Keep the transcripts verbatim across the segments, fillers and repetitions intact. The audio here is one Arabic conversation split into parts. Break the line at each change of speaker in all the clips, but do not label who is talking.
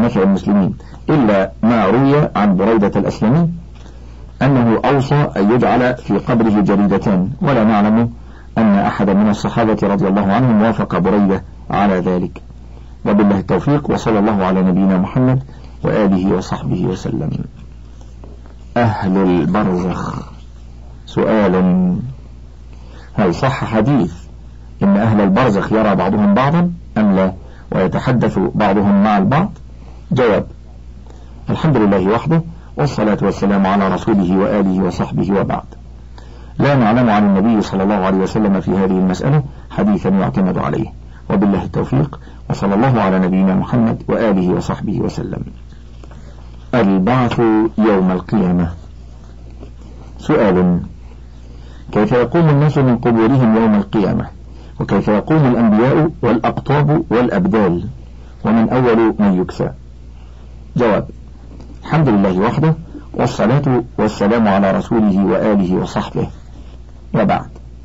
نفع المسلمين، إلا ما روي عن بريدة الأسلمي أنه أوصى أن يجعل في قبره جريدتان، ولا نعلم أن أحد من الصحابة رضي الله عنهم وافق بريدة على ذلك. وبالله التوفيق، وصلى الله على نبينا محمد وآله وصحبه وسلم. أهل البرزخ. سؤال: هل صح حديث إن أهل البرزخ يرى بعضهم بعضا أم لا، ويتحدث بعضهم مع البعض؟ جواب: الحمد لله وحده، والصلاة والسلام على رسوله وآله وصحبه، وبعد. لا نعلم عن النبي صلى الله عليه وسلم في هذه المسألة حديثا يعتمد عليه، وبالله التوفيق، وصلى الله على نبينا محمد وآله وصحبه وسلم. البعث يوم القيامة. سؤال: كيف يقوم الناس من قبورهم يوم القيامة؟ وكيف يقوم الأنبياء والأقطاب والأبدال؟ ومن أول من يكسى؟ جواب: الحمد لله وحده، والصلاة والسلام على رسوله وآله وصحبه، وبعد.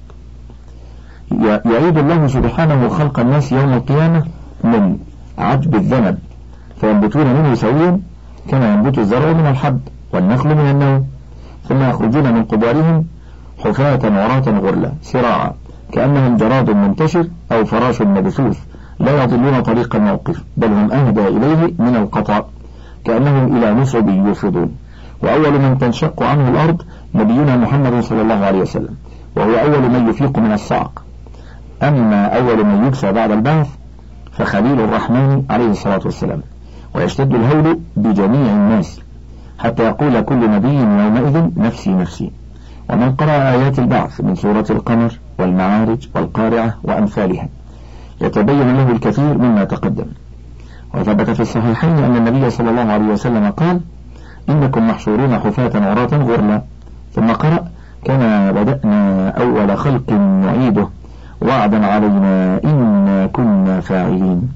يعيد الله سبحانه خلق الناس يوم القيامة من عجب الذنب، فينبتون منه سويا كما ينبت الزرع من الحب والنخل من النوم، ثم يخرجون من قبورهم حفاة عراة غرلا سراعا، كأنهم جراد منتشر أو فراش مبثوث، لا يضلون طريق الموقف، بل هم أهدى إليه من القطع، كأنهم إلى نصب يوفضون. وأول من تنشق عنه الأرض نبينا محمد صلى الله عليه وسلم، وهو أول من يفيق من الصعق. أما أول من يكسى بعد البعث فخليل الرحمن عليه الصلاة والسلام، ويشتد الهول بجميع الناس حتى يقول كل نبي يومئذ نفسي نفسي. ومن قرأ آيات البعث من سورة القمر والمعارج والقارعة وأمثالها يتبين له الكثير مما تقدم. وثبت في الصحيحين أن النبي صلى الله عليه وسلم قال: إنكم محشورون حفاة عراة غرلا، ثم قرأ: كما بدأنا أول خلق نعيده وعدا علينا إنا كنا فاعلين.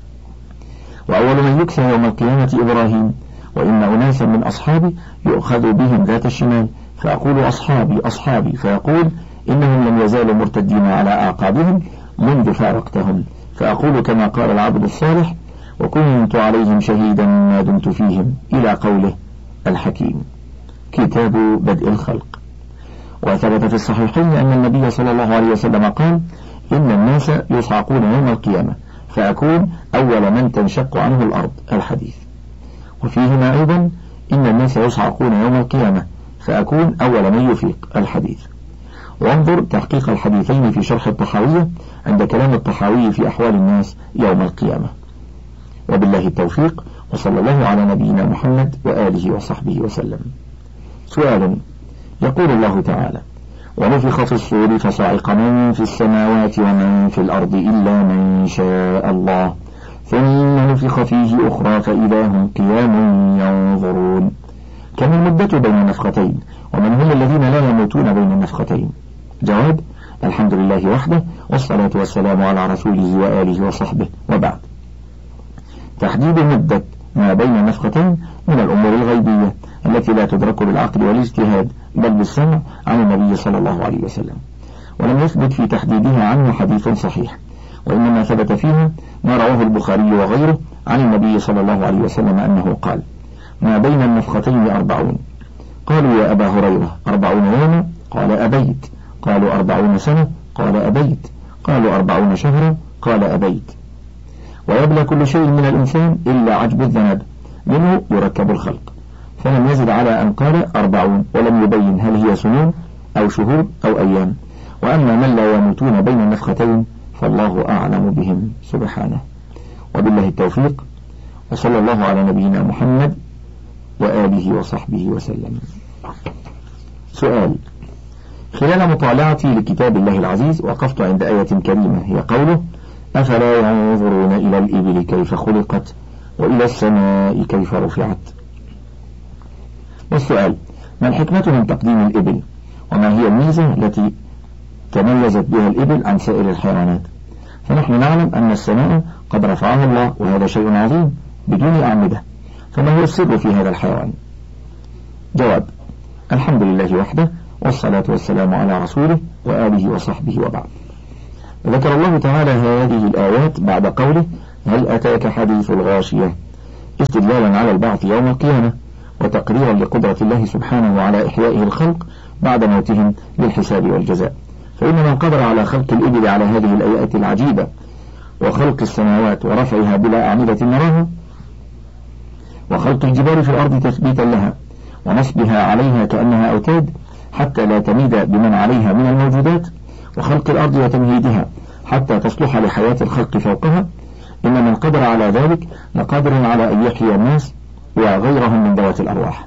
وأول من يكسى يوم القيامة إبراهيم، وإن أناسا من أصحابي يؤخذ بهم ذات الشمال، فأقول أصحابي أصحابي، فيقول إنهم لم يزالوا مرتدين على أعقابهم منذ فارقتهم، فأقول كما قال العبد الصالح: وكنت عليهم شهيدا ما دمت فيهم، إلى قوله الحكيم. كتاب بدء الخلق. وثبت في الصحيحين أن النبي صلى الله عليه وسلم قال: إن الناس يصعقون يوم القيامة، فأكون أول من تنشق عنه الأرض، الحديث. وفيهما أيضا: إن الناس يصعقون يوم القيامة، فأكون أول من يفيق، الحديث. وانظر تحقيق الحديثين في شرح الطحاوية عند كلام الطحاوي في أحوال الناس يوم القيامة. وبالله التوفيق، وصلى الله على نبينا محمد وآله وصحبه وسلم. سؤال: يقول الله تعالى: ونفخ في الصور فصعق من في السماوات ومن في الأرض إلا من شاء الله، ثم نفخ فيه أخرى فإذا هم قيام ينظرون. كم المدة بين النفختين؟ ومن هم الذين لا يموتون بين النفختين؟ جواب: الحمد لله وحده، والصلاة والسلام على رسوله وآله وصحبه، وبعد. تحديد مدة ما بين النفختين من الأمور الغيبية التي لا تدرك بالعقل والاجتهاد، بل بالسمع عن النبي صلى الله عليه وسلم، ولم يثبت في تحديدها عنه حديث صحيح، وإنما ثبت فيها ما رواه البخاري وغيره عن النبي صلى الله عليه وسلم أنه قال: ما بين النفختين أربعون. قالوا: يا أبا هريرة، أربعون يوما؟ قال: أبيت. قالوا: أربعون سنة؟ قال: أبيت. قالوا: أربعون شهرا؟ قال: أبيت. ويبلى كل شيء من الإنسان إلا عجب الذنب، منه يركب الخلق، فلم يزد على أن قال أربعون، ولم يبين هل هي سنون أو شهور أو أيام. وأما من لا يموتون بين النفختين فالله أعلم بهم سبحانه. وبالله التوفيق، وصلى الله على نبينا محمد وآله وصحبه وسلم. سؤال: خلال مطالعتي لكتاب الله العزيز وقفت عند آية كريمة هي قوله: أفلا ينظرون إلى الإبل كيف خلقت وإلى السماء كيف رفعت. والسؤال: ما الحكمة من تقديم الإبل؟ وما هي الميزة التي تميزت بها الإبل عن سائر الحيوانات؟ فنحن نعلم أن السماء قد رفعها الله، وهذا شيء عظيم بدون أعمدة، فما هو السر في هذا الحيوان؟ جواب: الحمد لله وحده، والصلاة والسلام على رسوله وآله وصحبه، وبعد. ذكر الله تعالى هذه الآيات بعد قوله: هل أتاك حديث الغاشية؟ استدلالا على البعث يوم القيامة، وتقريرا لقدرة الله سبحانه على إحيائه الخلق بعد موتهم للحساب والجزاء. فإن من قدر على خلق الإبل على هذه الآيات العجيبة وخلق السماوات ورفعها بلا أعمدة نراها، وخلق الجبال في الأرض تثبيتا لها ونصبها عليها كأنها أوتاد حتى لا تميد بمن عليها من الموجودات، وخلق الأرض وتمهيدها حتى تصلح لحياة الخلق فوقها، إن من قدر على ذلك لقادر على أن يحيي الناس وغيرهم من ذوات الأرواح.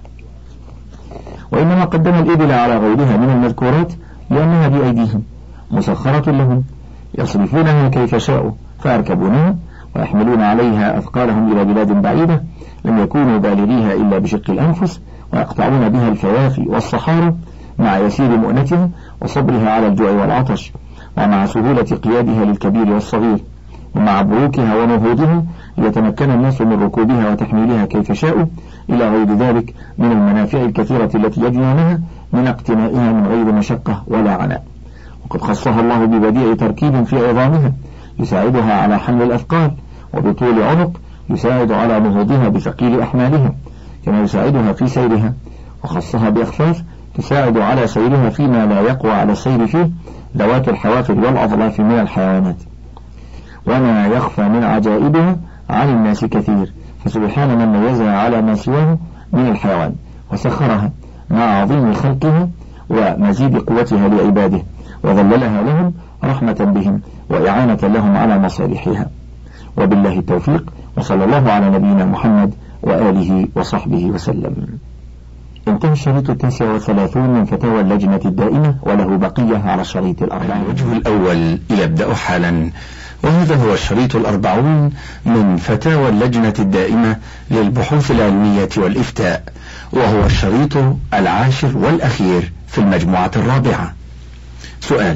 وإنما قدم الإبل على غيرها من المذكورات لأنها بأيديهم مسخرة لهم يصرفونها كيف شاءوا فيركبونها ويحملون عليها أثقالهم إلى بلاد بعيدة لم يكونوا بالغيها إلا بشق الأنفس، ويقطعون بها الفيافي والصحارى مع يسير مؤنتها وصبرها على الجوع والعطش، ومع سهولة قيادها للكبير والصغير، ومع بروكها ونهوضها ليتمكن الناس من ركوبها وتحميلها كيف شاءوا، إلى غير ذلك من المنافع الكثيرة التي يجنونها من اقتنائها من غير مشقة ولا عناء. وقد خصها الله ببديع تركيب في عظامها يساعدها على حمل الأثقال، وبطول عنق يساعد على نهوضها بثقيل أحمالها كما يساعدها في سيرها، وخصها بأخفاف تساعد على سيرها فيما لا يقوى على السير فيه ذوات الحوافر والأظلاف من الحيوانات. وما يخفى من عجائبها عن الناس كثير، فسبحان من ميزها على ما سواه من الحيوان وسخرها مع عظيم خلقها ومزيد قوتها لعباده، وذللها لهم رحمة بهم وإعانة لهم على مصالحها. وبالله التوفيق، وصلى الله على نبينا محمد وآله وصحبه وسلم. انتهى الشريط التاسع والثلاثون من فتاوى اللجنة الدائمة، وله بقية على الشريط الأربعين.
الوجه الأول يبدأ حالا، وهذا هو الشريط الأربعون من فتاوى اللجنة الدائمة للبحوث العلمية والإفتاء، وهو الشريط العاشر والأخير في المجموعة الرابعة. سؤال: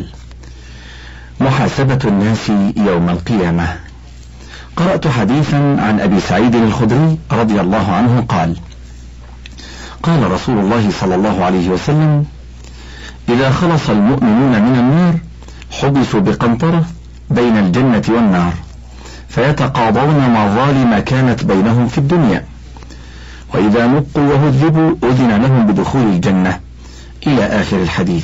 محاسبة الناس يوم القيامة. قرأت حديثا عن أبي سعيد الخدري رضي الله عنه قال: قال رسول الله صلى الله عليه وسلم: إذا خلص المؤمنون من النار حبسوا بقنطرة بين الجنة والنار فيتقاضون مظالم كانت بينهم في الدنيا، وإذا نقوا وهذبوا أذن لهم بدخول الجنة، إلى آخر الحديث.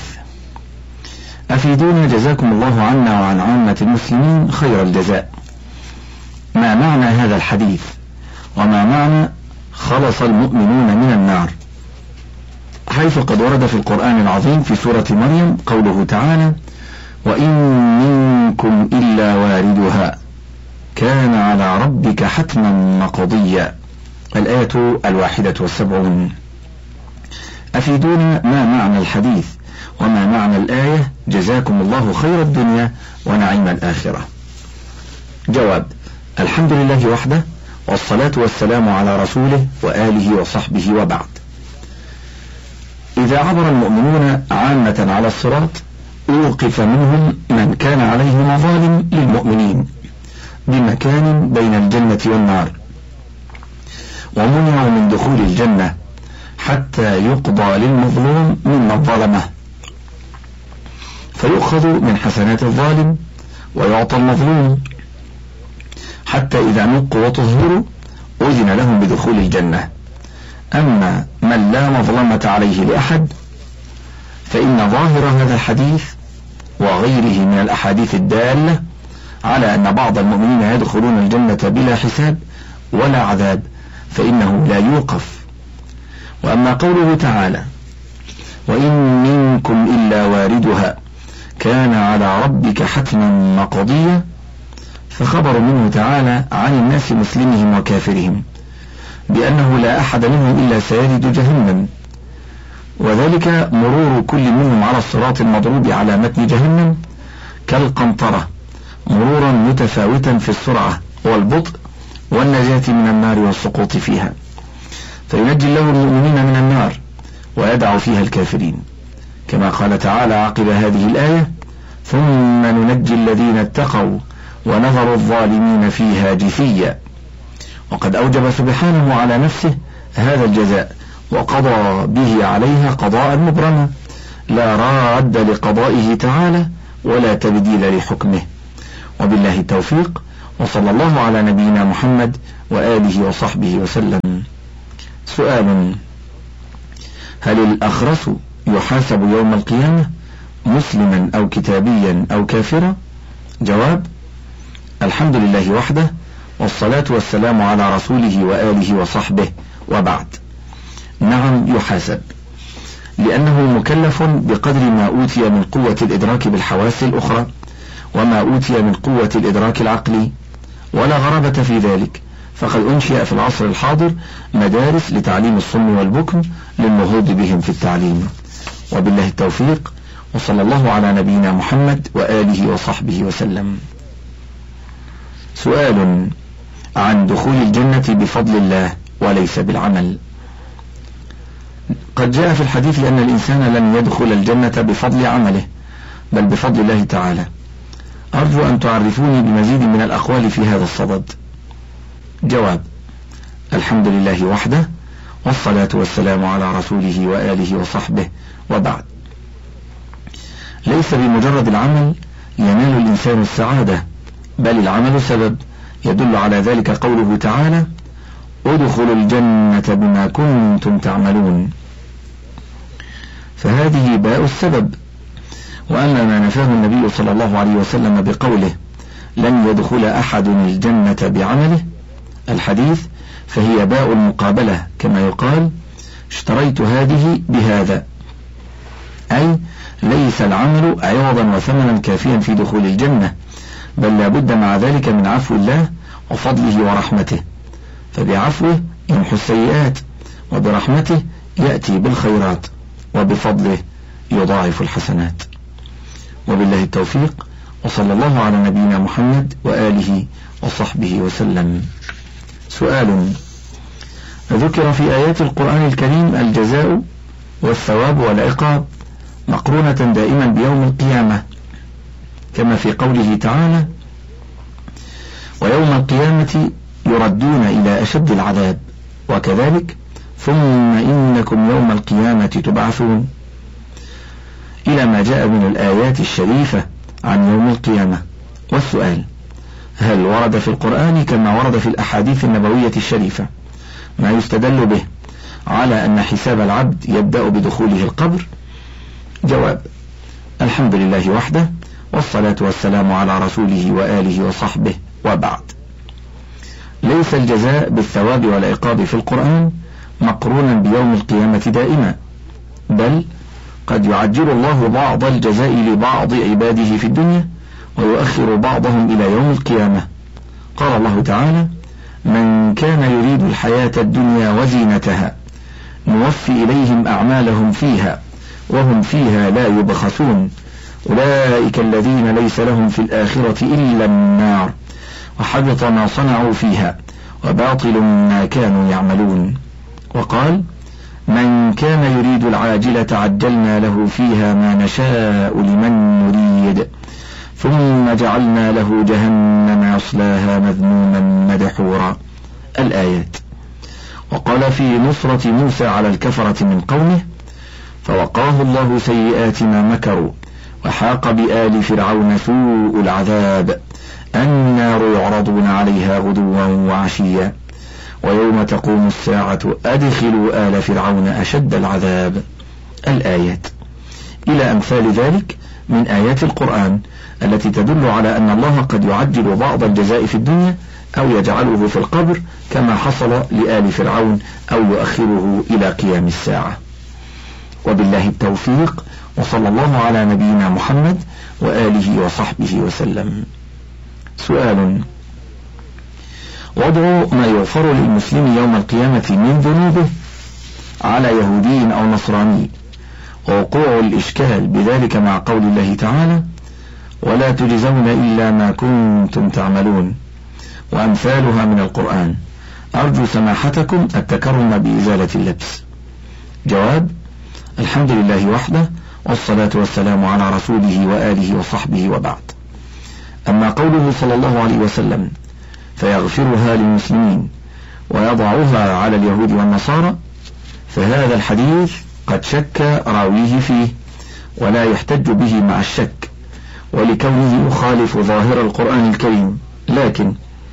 أفيدونا جزاكم الله عنا وعن عامة المسلمين خير الجزاء، ما معنى هذا الحديث؟ وما معنى خلص المؤمنون من النار؟ حيث قد ورد في القرآن العظيم في سورة مريم قوله تعالى: وإن منكم إلا واردها كان على ربك حتما مقضيا، الآية الواحدة والسبعون. أفيدونا ما معنى الحديث وما معنى الآية جزاكم الله خير الدنيا ونعيم الآخرة. جواب: الحمد لله وحده، والصلاة والسلام على رسوله وآله وصحبه، وبعد. إذا عبر المؤمنون عامة على الصراط أوقف منهم من كان عليه مظالم للمؤمنين بمكان بين الجنة والنار، ومنعوا من دخول الجنة حتى يقضى للمظلوم ممن ظلمه، فيؤخذ من حسنات الظالم ويعطى المظلوم، حتى إذا نقوا وطهروا أذن لهم بدخول الجنة. أما من لا مظلمة عليه لأحد فإن ظاهر هذا الحديث وغيره من الأحاديث الدالة على أن بعض المؤمنين يدخلون الجنة بلا حساب ولا عذاب، فإنه لا يوقف. وأما قوله تعالى: وإن منكم إلا واردها كان على ربك حتما مقضيا، فخبر منه تعالى عن الناس مسلمهم وكافرهم بأنه لا أحد منهم إلا سيرد جهنم، وذلك مرور كل منهم على الصراط المضروب على متن جهنم كالقنطرة، مرورا متفاوتا في السرعة والبطء والنجاة من النار والسقوط فيها، فينجي الله المؤمنين من النار ويدع فيها الكافرين، كما قال تعالى عقب هذه الآية: ثم ننجي الذين اتقوا ونذر الظالمين فيها جثيا. وقد أوجب سبحانه على نفسه هذا الجزاء وقضى به عليها قضاء مبرما لا راد لقضائه تعالى ولا تبديل لحكمه. وبالله التوفيق، وصلى الله على نبينا محمد وآله وصحبه وسلم. سؤال: هل الأخرس يحاسب يوم القيامة مسلما أو كتابيا أو كافرا؟ جواب: الحمد لله وحده، والصلاة والسلام على رسوله وآله وصحبه، وبعد. نعم يحاسب، لأنه مكلف بقدر ما أوتي من قوة الإدراك بالحواس الأخرى وما أوتي من قوة الإدراك العقلي، ولا غرابة في ذلك، فقد أنشئ في العصر الحاضر مدارس لتعليم الصم والبكم للنهوض بهم في التعليم. وبالله التوفيق، وصلى الله على نبينا محمد وآله وصحبه وسلم. سؤال عن دخول الجنة بفضل الله وليس بالعمل. قد جاء في الحديث أن الإنسان لن يدخل الجنة بفضل عمله بل بفضل الله تعالى. أرجو أن تعرفوني بمزيد من الأقوال في هذا الصدد. جواب: الحمد لله وحده، والصلاة والسلام على رسوله وآله وصحبه، وبعد. ليس بمجرد العمل ينال الإنسان السعادة، بل العمل سبب، يدل على ذلك قوله تعالى: ادخلوا الجنة بما كنتم تعملون. فهذه باء السبب. وأما ما نفاه النبي صلى الله عليه وسلم بقوله: لن يدخل أحد الجنة بعمله، الحديث، فهي باء المقابلة، كما يقال: اشتريت هذه بهذا، أي ليس العمل عوضا وثمنا كافيا في دخول الجنة، بل لا بد مع ذلك من عفو الله وفضله ورحمته، فبعفوه يمحو السيئات، وبرحمته يأتي بالخيرات، وبفضله يضاعف الحسنات. وبالله التوفيق، وصلى الله على نبينا محمد وآله وصحبه وسلم. سؤال: ذكر في آيات القرآن الكريم الجزاء والثواب والعقاب مقرونة دائما بيوم القيامة، كما في قوله تعالى: ويوم القيامة يردون إلى أشد العذاب، وكذلك ثم إنكم يوم القيامة تبعثون، إلى ما جاء من الآيات الشريفة عن يوم القيامة. والسؤال: هل ورد في القرآن كما ورد في الأحاديث النبوية الشريفة ما يستدل به على أن حساب العبد يبدأ بدخوله القبر؟ جواب: الحمد لله وحده، والصلاة والسلام على رسوله وآله وصحبه، وبعد. ليس الجزاء بالثواب والعقاب في القرآن مقرونا بيوم القيامة دائما، بل قد يعجل الله بعض الجزاء لبعض عباده في الدنيا ويؤخر بعضهم إلى يوم القيامة. قال الله تعالى: من كان يريد الحياة الدنيا وزينتها نوفي إليهم أعمالهم فيها وهم فيها لا يبخسون، أولئك الذين ليس لهم في الآخرة إلا النار وحبط ما صنعوا فيها وباطل ما كانوا يعملون. وقال: من كان يريد العاجلة عجلنا له فيها ما نشاء لمن نريد ثم جعلنا له جهنم يصلاها مذموما مدحورا. الآيات. وقال في نصرة موسى على الكفرة من قومه: فوقاه الله سيئات ما مكروا وحاق بآل فرعون سوء العذاب النار يعرضون عليها غدوا وعشيا ويوم تقوم الساعة أدخلوا آل فرعون أشد العذاب. الآيات، إلى أمثال ذلك من آيات القرآن التي تدل على أن الله قد يعجل بعض الجزاء في الدنيا أو يجعله في القبر كما حصل لآل فرعون أو يؤخره إلى قيام الساعة. وبالله التوفيق، وصلى الله على نبينا محمد وآله وصحبه وسلم. سؤال: وضع ما يغفر للمسلم يوم القيامة من ذنوبه على يهودي أو نصراني، ووقوع الإشكال بذلك مع قول الله تعالى: ولا تجزون إلا ما كنتم تعملون، وأمثالها من القرآن. أرجو سماحتكم التكرم بإزالة اللبس. جواب: الحمد لله وحده، والصلاة والسلام على رسوله وآله وصحبه، وبعد. أما قوله صلى الله عليه وسلم: فيغفرها للمسلمين ويضعها على اليهود والنصارى، فهذا الحديث قد شك راويه فيه ولا يحتج به مع الشك ولكونه يخالف ظاهر القرآن الكريم، لكن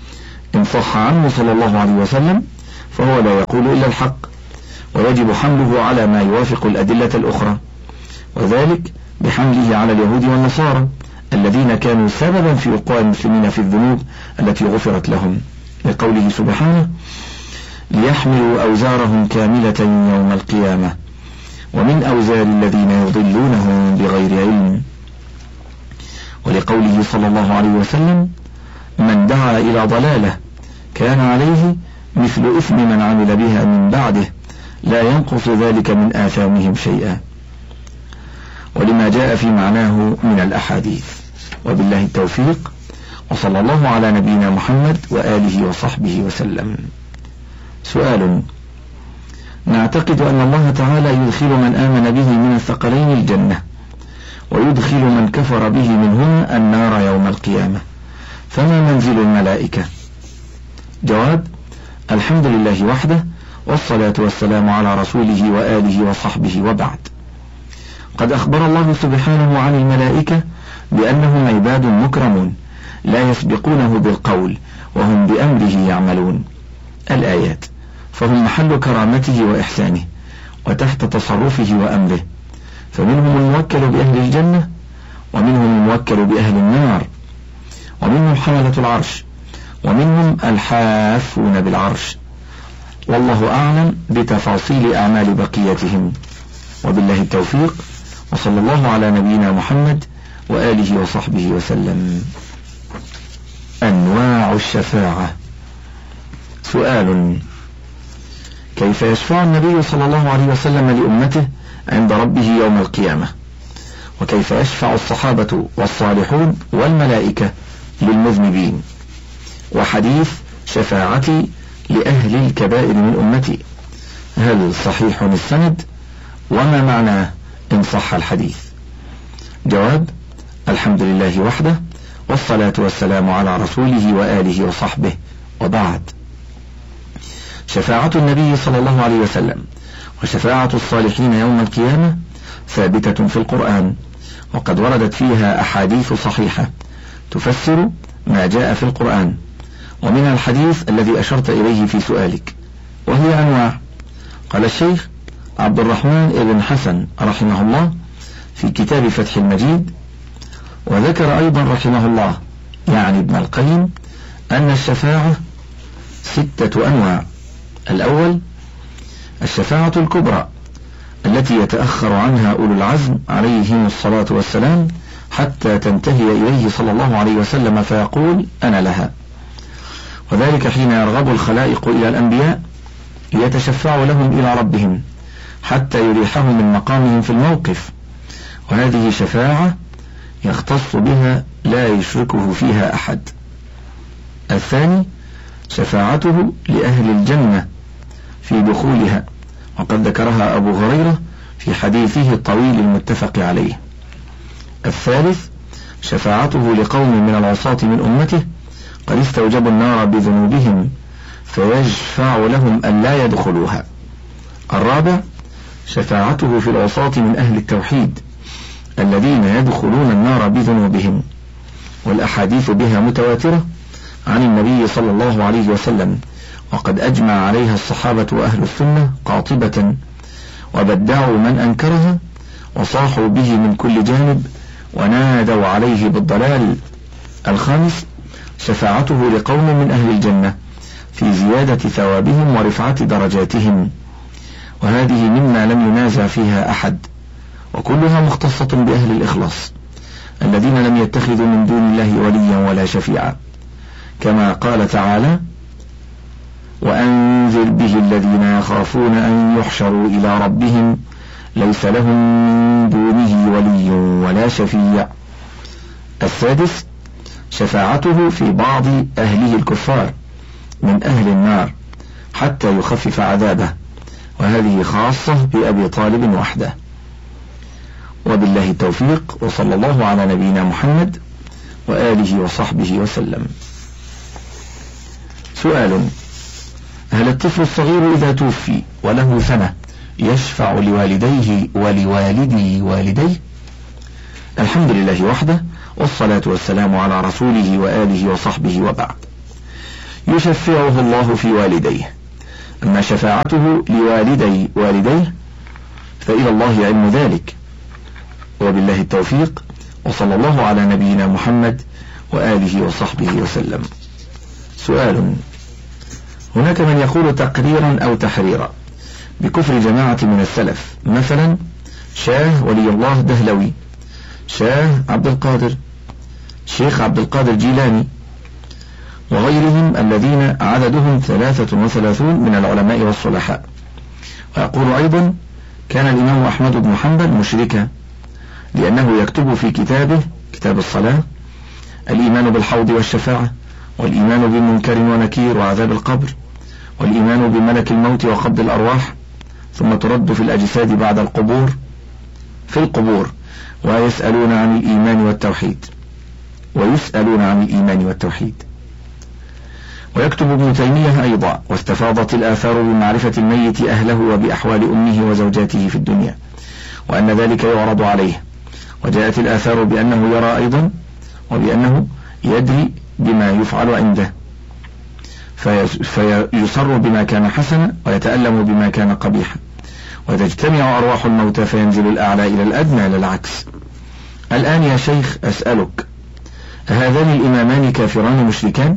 إن صح عنه صلى الله عليه وسلم فهو لا يقول إلا الحق، ويجب حمله على ما يوافق الأدلة الأخرى، وذلك بحمله على اليهود والنصارى الذين كانوا سببا في وقوع المسلمين في الذنوب التي غفرت لهم، لقوله سبحانه: ليحملوا أوزارهم كاملة يوم القيامة ومن أوزار الذين يضلونهم بغير علم، ولقوله صلى الله عليه وسلم: من دعا إلى ضلالة كان عليه مثل إثم من عمل بها من بعده لا ينقص ذلك من آثامهم شيئا، ولما جاء في معناه من الأحاديث. وبالله التوفيق، وصلى الله على نبينا محمد وآله وصحبه وسلم. سؤال: نعتقد أن الله تعالى يدخل من آمن به من الثقلين الجنة، ويدخل من كفر به منهم النار يوم القيامة، فما منزل الملائكة؟ جواب: الحمد لله وحده، والصلاة والسلام على رسوله وآله وصحبه، وبعد. قد أخبر الله سبحانه عن الملائكة بأنهم عباد مكرمون لا يسبقونه بالقول وهم بأمره يعملون. الآيات: فهم محل كرامته وإحسانه وتحت تصرفه وأمره، فمنهم الموكل بأهل الجنة ومنهم الموكل بأهل النار، ومنهم حملة العرش ومنهم الحافون بالعرش، والله أعلم بتفاصيل أعمال بقيتهم. وبالله التوفيق، وصلى الله على نبينا محمد وآله وصحبه وسلم. أنواع الشفاعة. سؤال: كيف يشفع النبي صلى الله عليه وسلم لأمته عند ربه يوم القيامة؟ وكيف يشفع الصحابة والصالحون والملائكة للمذنبين؟ وحديث شفاعتي لأهل الكبائر من أمتي، هل صحيح السند؟ وما معناه إن صح الحديث؟ جواب: الحمد لله وحده، والصلاة والسلام على رسوله وآله وصحبه، وبعد. شفاعة النبي صلى الله عليه وسلم وشفاعة الصالحين يوم القيامة ثابتة في القرآن، وقد وردت فيها أحاديث صحيحة تفسر ما جاء في القرآن، ومن الحديث الذي أشرت إليه في سؤالك، وهي أنواع. قال الشيخ عبد الرحمن بن حسن رحمه الله في كتاب فتح المجيد، وذكر أيضا رحمه الله يعني ابن القيم أن الشفاعة ستة أنواع. الأول: الشفاعة الكبرى التي يتأخر عنها أولو العزم عليهم الصلاة والسلام حتى تنتهي إليه صلى الله عليه وسلم فيقول: أنا لها، وذلك حين يرغب الخلائق إلى الأنبياء ليتشفعوا لهم إلى ربهم حتى يريحهم من مقامهم في الموقف، وهذه شفاعة يختص بها لا يشركه فيها أحد. الثاني: شفاعته لأهل الجنة في دخولها، وقد ذكرها أبو هريرة في حديثه الطويل المتفق عليه. الثالث: شفاعته لقوم من العصاة من أمته قد استوجبوا النار بذنوبهم فيشفع لهم أن لا يدخلوها. الرابع: شفاعته في العصاة من أهل التوحيد الذين يدخلون النار بذنوبهم، والأحاديث بها متواترة عن النبي صلى الله عليه وسلم، وقد أجمع عليها الصحابة وأهل السنة قاطبة، وبدعوا من أنكرها وصاحوا به من كل جانب ونادوا عليه بالضلال. الخامس: شفاعته لقوم من أهل الجنة في زيادة ثوابهم ورفعة درجاتهم، وهذه مما لم ينازع فيها أحد، وكلها مختصة بأهل الإخلاص الذين لم يتخذوا من دون الله وليا ولا شفيعا، كما قال تعالى: وأنذر به الذين يخافون أن يحشروا إلى ربهم ليس لهم من دونه ولي ولا شفيع. السادس: شفاعته في بعض أهله الكفار من أهل النار حتى يخفف عذابه، وهذه خاصة بأبي طالب وحده. وبالله التوفيق، وصلى الله على نبينا محمد وآله وصحبه وسلم. سؤال: هل الطفل الصغير إذا توفي وله سنة يشفع لوالديه ولوالدي والديه؟ الحمد لله وحده، والصلاة والسلام على رسوله وآله وصحبه، وبعد. يشفعه الله في والديه. أما شفاعته لوالدي والديه فإلى الله علم ذلك، وبالله التوفيق، وصلى الله على نبينا محمد وآله وصحبه وسلم. سؤال: هناك من يقول تقريرا أو تحريرا بكفر جماعة من السلف، مثلا شاه ولي الله دهلوي، شاه عبد القادر، شيخ عبد القادر جيلاني، وغيرهم الذين عددهم ثلاثة وثلاثون من العلماء والصلحاء. ويقول أيضا: كان الإمام أحمد بن حنبل مشركا، لأنه يكتب في كتابه، كتاب الصلاة، الإيمان بالحوض والشفاعة، والإيمان بمنكر ونكير وعذاب القبر، والإيمان بملك الموت وقبض الأرواح، ثم ترد في الأجساد بعد القبور في القبور، ويسألون عن الإيمان والتوحيد ويسألون عن الإيمان والتوحيد. ويكتب ابن تيمية أيضا: واستفاضت الآثار بمعرفة الميت أهله وبأحوال أمه وزوجاته في الدنيا، وأن ذلك يعرض عليه. وجاءت الآثار بأنه يرى أيضا، وبأنه يدري بما يفعل عنده، فيصر بما كان حسنا ويتألم بما كان قبيحا، وتجتمع أرواح الموتى فينزل الأعلى إلى الأدنى لا العكس. الآن يا شيخ أسألك: هذان الإمامان كافران مشركان؟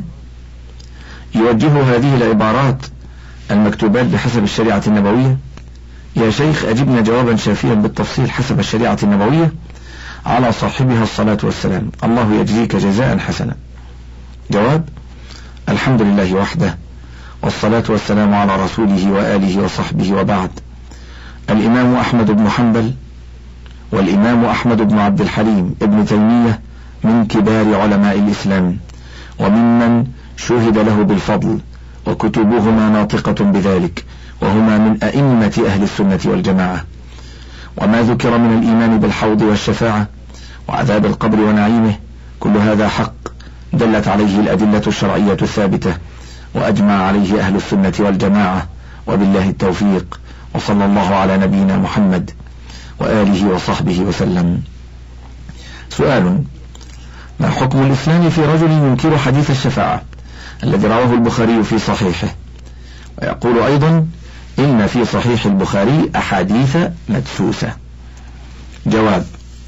يوجه هذه العبارات المكتوبات بحسب الشريعة النبوية؟ يا شيخ أجبنا جوابا شافيا بالتفصيل حسب الشريعة النبوية على صاحبها الصلاة والسلام، الله يجزيك جزاء حسنا. جواب: الحمد لله وحده، والصلاة والسلام على رسوله وآله وصحبه، وبعد. الإمام أحمد بن حنبل والإمام أحمد بن عبد الحليم ابن تيمية من كبار علماء الإسلام، وممن شهد له بالفضل، وكتبهما ناطقة بذلك، وهما من أئمة أهل السنة والجماعة. وما ذكر من الإيمان بالحوض والشفاعة وعذاب القبر ونعيمه كل هذا حق دلت عليه الأدلة الشرعية الثابتة، وأجمع عليه أهل السنة والجماعة، وبالله التوفيق، وصلى الله على نبينا محمد وآله وصحبه وسلم. سؤال: ما حكم الإسلام في رجل ينكر حديث الشفاعة الذي رواه البخاري في صحيحه، ويقول أيضا إن في صحيح البخاري أحاديث مدسوسة؟ جواب: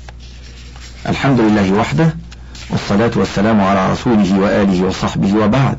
الحمد لله وحده، والصلاة والسلام على رسوله وآله وصحبه، وبعد.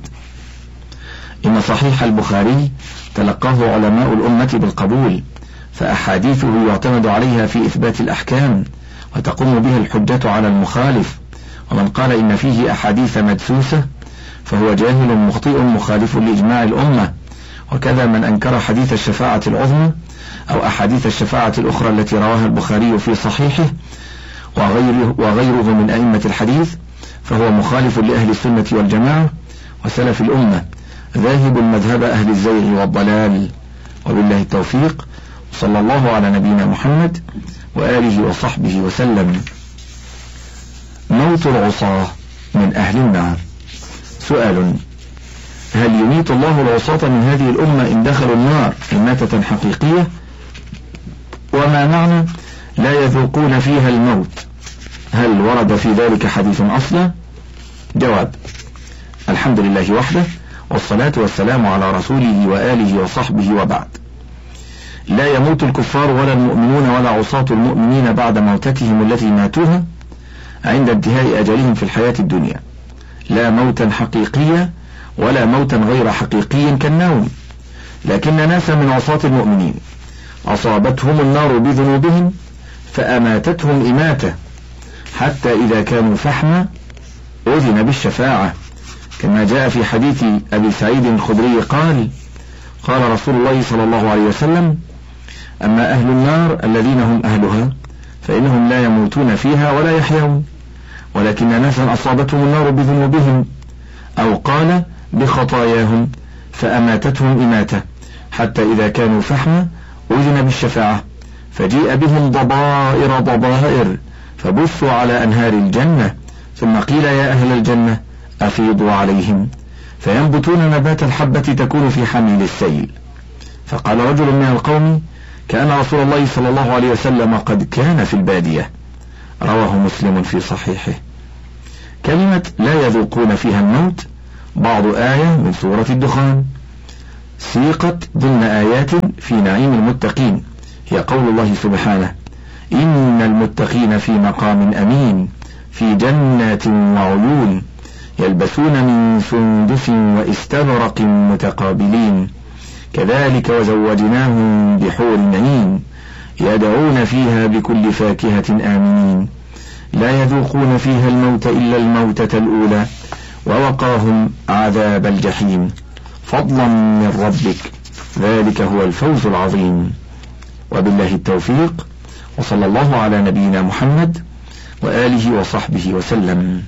إن صحيح البخاري تلقاه علماء الأمة بالقبول، فأحاديثه يعتمد عليها في إثبات الأحكام، وتقوم بها الحجة على المخالف. ومن قال إن فيه أحاديث مدسوسة فهو جاهل مخطئ مخالف لإجماع الأمة. وكذا من أنكر حديث الشفاعة العظمى أو أحاديث الشفاعة الأخرى التي رواها البخاري في صحيحه وغيره, وغيره من أئمة الحديث، فهو مخالف لأهل السنة والجماعة وسلف الأمة، ذاهب مذهب أهل الزيغ والضلال، وبالله التوفيق، صلى الله على نبينا محمد وآله وصحبه وسلم. موت العصاة من أهل النار. سؤال: هل يميت الله العصاة من هذه الأمة إن دخلوا النار إماتة حقيقية؟ وما معنى لا يذوقون فيها الموت؟ هل ورد في ذلك حديث أصلا؟ جواب: الحمد لله وحده، والصلاة والسلام على رسوله وآله وصحبه، وبعد. لا يموت الكفار ولا المؤمنون ولا عصاة المؤمنين بعد موتتهم التي ماتوها عند انتهاء أجلهم في الحياة الدنيا، لا موتا حقيقيا ولا موتا غير حقيقي كالنوم. لكن ناسا من عصاة المؤمنين أصابتهم النار بذنوبهم فأماتتهم إماتة، حتى إذا كانوا فحما أذن بالشفاعة، كما جاء في حديث أبي سعيد الخدري قال: قال رسول الله صلى الله عليه وسلم: أما أهل النار الذين هم أهلها فإنهم لا يموتون فيها ولا يحيون، ولكن ناسا أصابتهم النار بذنوبهم، أو قال بخطاياهم، فأماتتهم إماتة، حتى إذا كانوا فحما أذن بالشفاعة، فجيء بهم ضبائر ضبائر فبثوا على أنهار الجنة، ثم قيل: يا أهل الجنة أفيضوا عليهم، فينبتون نبات الحبة تكون في حميل السيل. فقال رجل من القوم: كأن رسول الله صلى الله عليه وسلم قد كان في البادية. رواه مسلم في صحيحه. كلمة لا يذوقون فيها الموت بعض آية من سورة الدخان سيقت ضمن آيات في نعيم المتقين، هي قول الله سبحانه: إن المتقين في مقام أمين في جنات وعيون يلبسون من سندس واستبرق متقابلين كذلك وزوجناهم بحور عين يدعون فيها بكل فاكهة آمنين لا يذوقون فيها الموت إلا الموتة الأولى ووقاهم عذاب الجحيم فضلا من ربك ذلك هو الفوز العظيم. وبالله التوفيق، وصلى الله على نبينا محمد وآله وصحبه وسلم.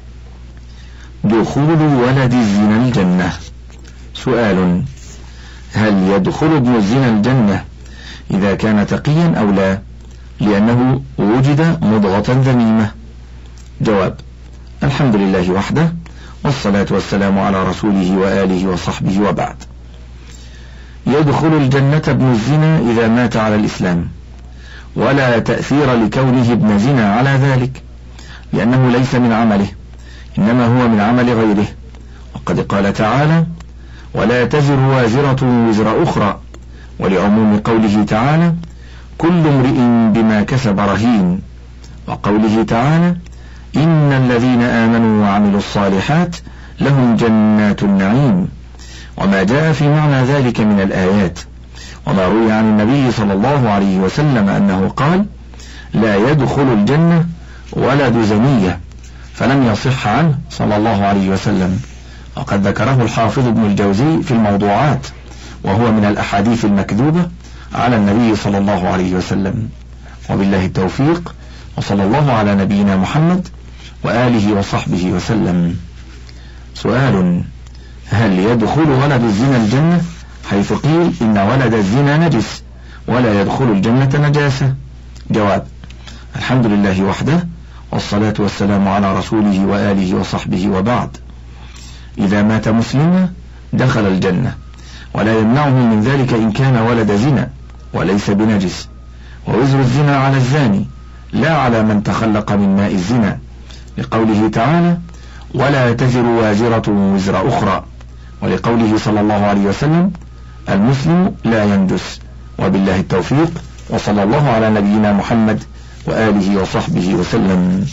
دخول ولد الزنا الجنة. سؤال: هل يدخل ابن الزنا الجنة إذا كان تقيا أو لا، لأنه وجد مضغة ذميمة؟ جواب: الحمد لله وحده، والصلاة والسلام على رسوله وآله وصحبه، وبعد. يدخل الجنة ابن الزنا إذا مات على الإسلام، ولا تأثير لكونه ابن زنا على ذلك، لأنه ليس من عمله، إنما هو من عمل غيره. وقد قال تعالى: ولا تزر وازرة وزر أخرى، ولعموم قوله تعالى: كل امرئ بما كسب رهين، وقوله تعالى: إن الذين آمنوا وعملوا الصالحات لهم جنات النعيم، وما جاء في معنى ذلك من الآيات، وما روي عن النبي صلى الله عليه وسلم أنه قال: لا يدخل الجنة ولد زنية، فلم يصح عنه صلى الله عليه وسلم. وقد ذكره الحافظ ابن الجوزي في الموضوعات، وهو من الأحاديث المكذوبة على النبي صلى الله عليه وسلم. وبالله التوفيق، وصلى الله على نبينا محمد وآله وصحبه وسلم. سؤال: هل يدخل ولد الزنا الجنة، حيث قيل إن ولد الزنا نجس ولا يدخل الجنة نجاسة؟ جواب: الحمد لله وحده، والصلاة والسلام على رسوله وآله وصحبه، وبعد. إذا مات مسلما دخل الجنة، ولا يمنعه من ذلك إن كان ولد زنا وليس بنجس، ووزر الزنا على الزاني لا على من تخلق من ماء الزنا، لقوله تعالى: ولا تزر وازرة وزر أخرى، ولقوله صلى الله عليه وسلم: المسلم لا ينجس. وبالله التوفيق، وصلى الله على نبينا محمد وآله وصحبه وسلم.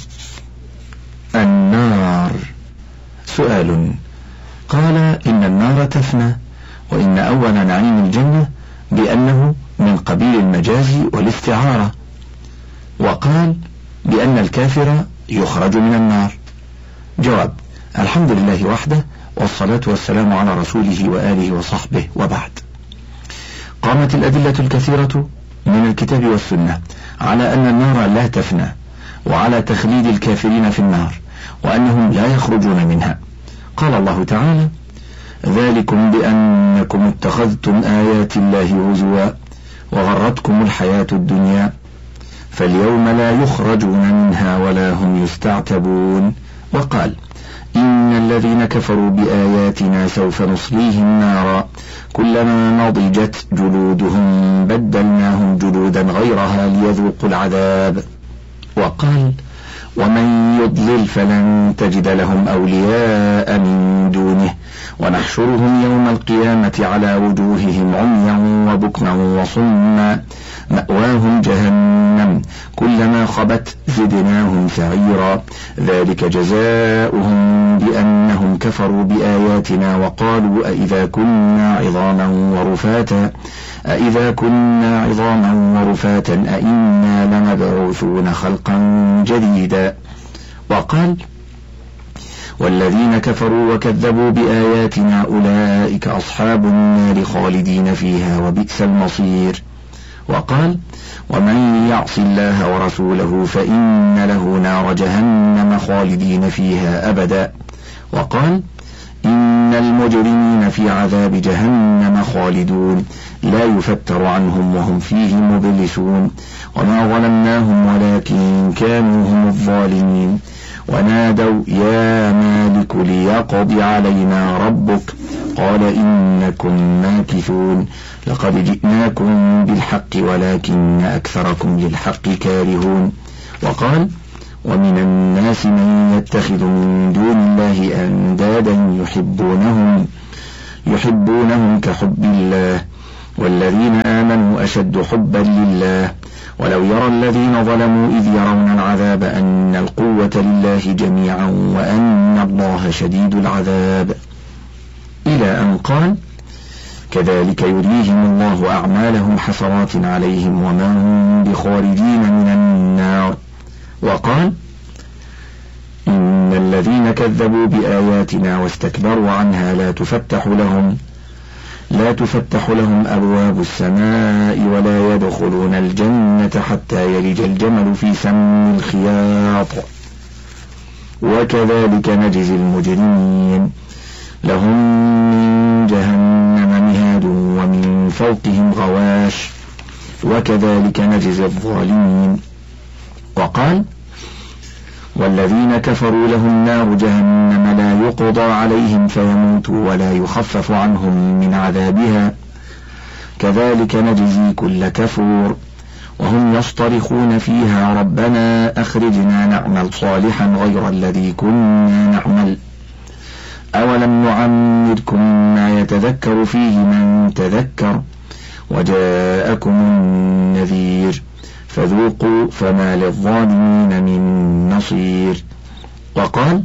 النار. سؤال: قال إن النار تفنى، وإن أول نعيم الجنة بأنه من قبيل المجاز والاستعارة، وقال بأن الكافر يخرج من النار. جواب: الحمد لله وحده، والصلاة والسلام على رسوله وآله وصحبه، وبعد. قامت الأدلة الكثيرة من الكتاب والسنة على أن النار لا تفنى، وعلى تخليد الكافرين في النار، وأنهم لا يخرجون منها. قال الله تعالى: ذلكم بأنكم اتخذتم آيات الله هزوا وغرتكم الحياة الدنيا فاليوم لا يخرجون منها ولا هم يستعتبون. وقال: إن الذين كفروا بآياتنا سوف نصليهم نارا كلما نضجت جلودهم بدلناهم جلودا غيرها ليذوقوا العذاب. وقال: ومن يضلل فلن تجد لهم أولياء من دونه ونحشرهم يوم القيامة على وجوههم عميا وبكما وصما مأواهم جهنم كلما خبت زدناهم سعيرا ذلك جزاؤهم بأنهم كفروا بآياتنا وقالوا أإذا كنا عظاما ورفاتا أإذا كنا عظاما ورفاتا أإنا لمبعوثون خلقا جديدا. وقال: والذين كفروا وكذبوا بآياتنا أولئك أصحاب النار خالدين فيها وبئس المصير. وقال: ومن يعص الله ورسوله فإن له نار جهنم خالدين فيها أبدا. وقال: إن المجرمين في عذاب جهنم خالدون لا يفتر عنهم وهم فيه مبلسون وما ظلمناهم ولكن كانوا هم الظالمين ونادوا يا مالك ليقض علينا ربك قال إنكم ماكثون لقد جئناكم بالحق ولكن أكثركم للحق كارهون. وقال: ومن الناس من يتخذ من دون الله أندادا يحبونهم يحبونهم كحب الله والذين آمنوا أشد حبا لله ولو يرى الذين ظلموا إذ يرون العذاب أن القوة لله جميعا وأن الله شديد العذاب، إلى أن قال: كذلك يريهم الله أعمالهم حسرات عليهم وما هم بخارجين من النار. وقال: إن الذين كذبوا بآياتنا واستكبروا عنها لا تفتح لهم لا تفتح لهم أبواب السماء ولا يدخلون الجنة حتى يلج الجمل في سم الخياط وكذلك نجزي المجرمين، لهم من جهنم مهاد ومن فوقهم غواش وكذلك نجزي الظالمين. وقال: والذين كفروا لهم نار جهنم لا يقضى عليهم فيموتوا ولا يخفف عنهم من عذابها كذلك نجزي كل كفور، وهم يصطرخون فيها ربنا أخرجنا نعمل صالحا غير الذي كنا نعمل أولم نعمركم ما يتذكر فيه من تذكر وجاءكم النذير فذوقوا فما للظالمين من نصير. وقال: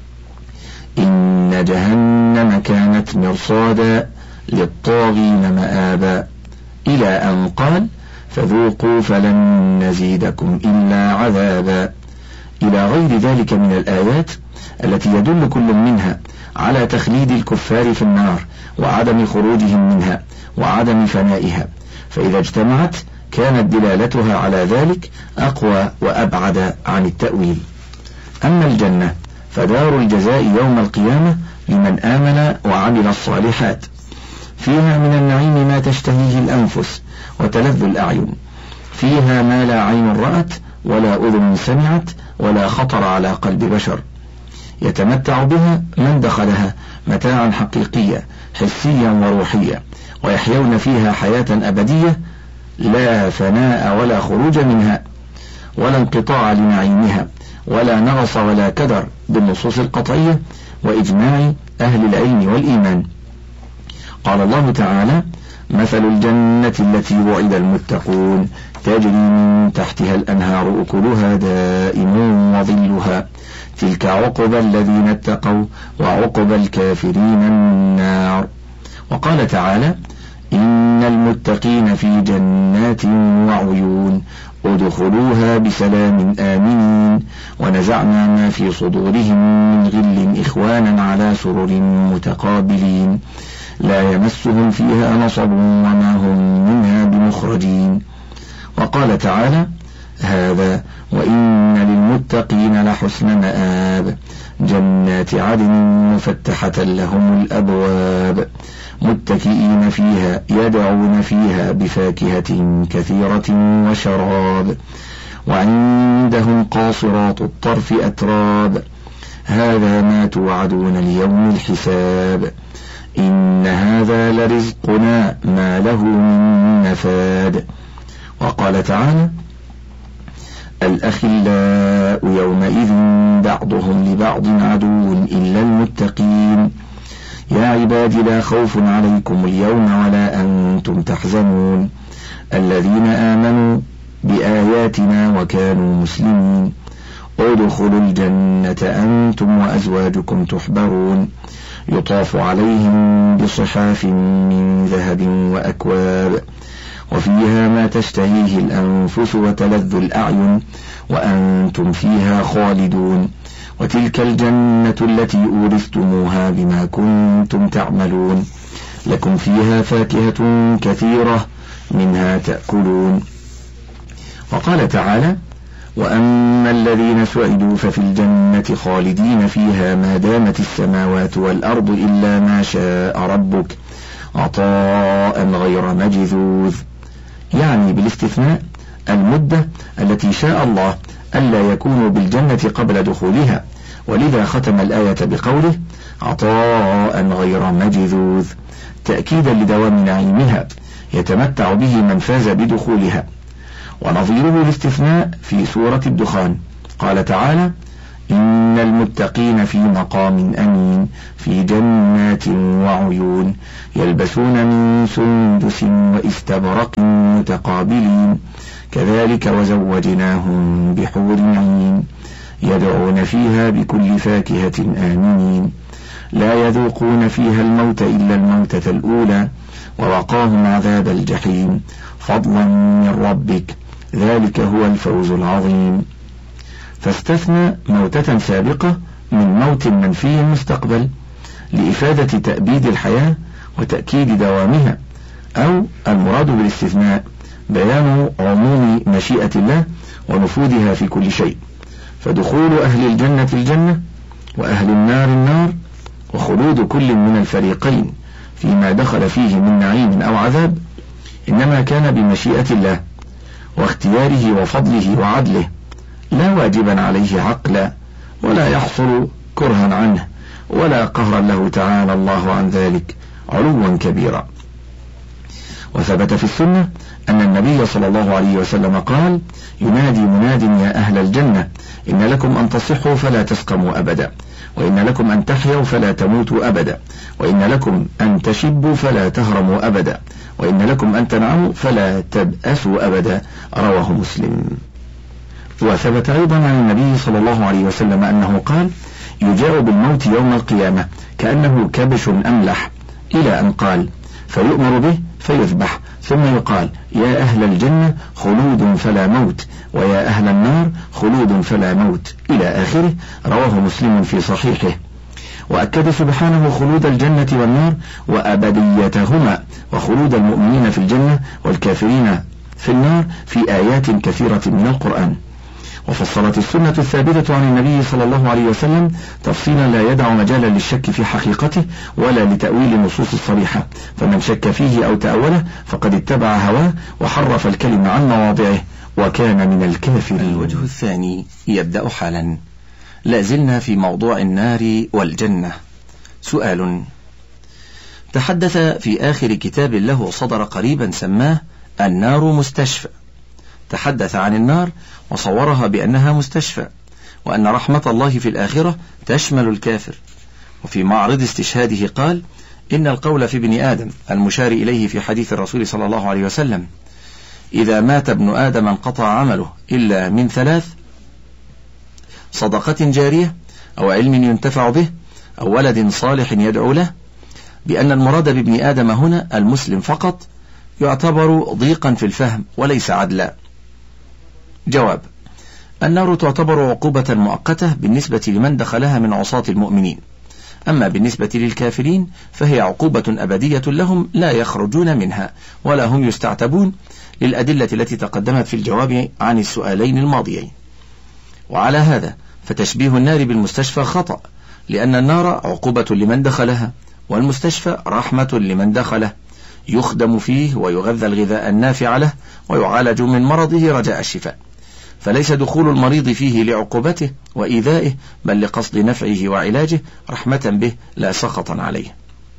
إن جهنم كانت مرصادا للطاغين مآبا، إلى أن قال: فذوقوا فلن نزيدكم إلا عذابا، إلى غير ذلك من الآيات التي يدل كل منها على تخليد الكفار في النار وعدم خروجهم منها وعدم فنائها، فإذا اجتمعت كانت دلالتها على ذلك أقوى وأبعد عن التأويل. أما الجنة فدار الجزاء يوم القيامة لمن آمن وعمل الصالحات، فيها من النعيم ما تشتهيه الأنفس وتلذ الأعين، فيها ما لا عين رأت ولا أذن سمعت ولا خطر على قلب بشر، يتمتع بها من دخلها متاعا حقيقيا حسيا وروحيا، ويحيون فيها حياة أبدية لا فناء ولا خروج منها ولا انقطاع لنعيمها ولا نغص ولا كدر بالنصوص القطعية وإجماع أهل العلم والإيمان. قال الله تعالى: مثل الجنة التي وعد المتقون تجري من تحتها الأنهار أكلها دائم وظلها تلك عقبى الذين اتقوا وعقبى الكافرين النار. وقال تعالى: إن المتقين في جنات وعيون ادخلوها بسلام آمنين ونزعنا ما في صدورهم من غل إخوانا على سرر متقابلين لا يمسهم فيها نصب وما هم منها بمخرجين. وقال تعالى: هذا وإن للمتقين لحسن مآب جنات عدن مفتحة لهم الأبواب متكئين فيها يدعون فيها بفاكهة كثيرة وشراب وعندهم قاصرات الطرف أتراب هذا ما توعدون ليوم الحساب إن هذا لرزقنا ما له من نفاد. وقال تعالى: الأخلاء يومئذ بعضهم لبعض عدو إلا المتقين يا عباد لا خوف عليكم اليوم ولا أنتم تحزنون الذين آمنوا بآياتنا وكانوا مسلمين ادخلوا الجنة أنتم وأزواجكم تحبرون يطاف عليهم بصحاف من ذهب وأكواب وفيها ما تشتهيه الأنفس وتلذ الأعين وأنتم فيها خالدون وتلك الجنة التي أورثتموها بما كنتم تعملون لكم فيها فاكهة كثيرة منها تأكلون. وقال تعالى: وأما الذين سعدوا ففي الجنة خالدين فيها ما دامت السماوات والأرض إلا ما شاء ربك عطاء غير مجذوذ، يعني بالاستثناء المدة التي شاء الله ألا يكونوا بالجنة قبل دخولها، ولذا ختم الآية بقوله عطاء غير مجذوذ تأكيدا لدوام نعيمها يتمتع به من فاز بدخولها. ونظيره الاستثناء في سورة الدخان قال تعالى: إن المتقين في مقام أمين في جنات وعيون يلبسون من سندس وإستبرق متقابلين كذلك وزوجناهم بحور عين يدعون فيها بكل فاكهة آمنين لا يذوقون فيها الموت إلا الموتة الأولى ووقاهم عذاب الجحيم فضلا من ربك ذلك هو الفوز العظيم. فاستثنى موتة سابقة من موت منفي مستقبل لإفادة تأبيد الحياة وتأكيد دوامها، أو المراد بالاستثناء بيان عموم مشيئة الله ونفوذها في كل شيء، فدخول أهل الجنة الجنة وأهل النار النار وخلود كل من الفريقين فيما دخل فيه من نعيم أو عذاب إنما كان بمشيئة الله واختياره وفضله وعدله، لا واجبا عليه عقلا ولا يحصل كرها عنه ولا قهرا له تعالى الله عن ذلك علوا كبيرا. وثبت في السنة أن النبي صلى الله عليه وسلم قال: ينادي مناد يا أهل الجنة إن لكم أن تصحوا فلا تسقموا أبدا، وإن لكم أن تحيوا فلا تموتوا أبدا، وإن لكم أن تشبوا فلا تهرموا أبدا، وإن لكم أن تنعموا فلا تبأسوا أبدا. رواه مسلم. وثبت أيضا عن النبي صلى الله عليه وسلم أنه قال: يجاء بالموت يوم القيامة كأنه كبش أملح، إلى أن قال: فيؤمر به فيذبح، ثم يقال: يا أهل الجنة خلود فلا موت، ويا أهل النار خلود فلا موت، إلى آخره. رواه مسلم في صحيحه. وأكد سبحانه خلود الجنة والنار وأبديتهما وخلود المؤمنين في الجنة والكافرين في النار في آيات كثيرة من القرآن. وفصلت السنة الثابتة عن النبي صلى الله عليه وسلم تفصيلا لا يدع مجالا للشك في حقيقته ولا لتأويل النصوص الصريحة، فمن شك فيه أو تأوله فقد اتبع هواه وحرف الكلمة عن مواضعه وكان من الكافرين.
الوجه الثاني يبدأ حالا. لازلنا في موضوع النار والجنة. سؤال: تحدث في آخر كتاب له صدر قريبا سماه النار مستشفى، تحدث عن النار وصورها بأنها مستشفى، وأن رحمة الله في الآخرة تشمل الكافر. وفي معرض استشهاده قال: إن القول في ابن آدم المشار إليه في حديث الرسول صلى الله عليه وسلم: إذا مات ابن آدم انقطع عمله إلا من ثلاث: صدقة جارية، أو علم ينتفع به، أو ولد صالح يدعو له، بأن المراد بابن آدم هنا المسلم فقط، يعتبر ضيقا في الفهم وليس عدلا. جواب: النار تعتبر عقوبة مؤقتة بالنسبة لمن دخلها من عصاة المؤمنين، أما بالنسبة للكافرين فهي عقوبة أبدية لهم لا يخرجون منها ولا هم يستعتبون، للأدلة التي تقدمت في الجواب عن السؤالين الماضيين. وعلى هذا فتشبيه النار بالمستشفى خطأ، لأن النار عقوبة لمن دخلها، والمستشفى رحمة لمن دخله، يخدم فيه ويغذى الغذاء النافع له ويعالج من مرضه رجاء الشفاء، فليس دخول المريض فيه لعقوبته وإيذائه، بل لقصد نفعه وعلاجه رحمة به لا سخطا عليه.